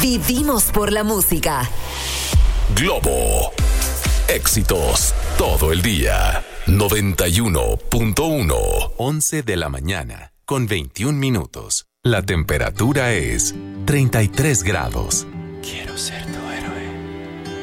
Vivimos por la música. Globo. Éxitos todo el día. 91.1. 11 de la mañana con 21 minutos. La temperatura es 33 grados. Quiero ser tu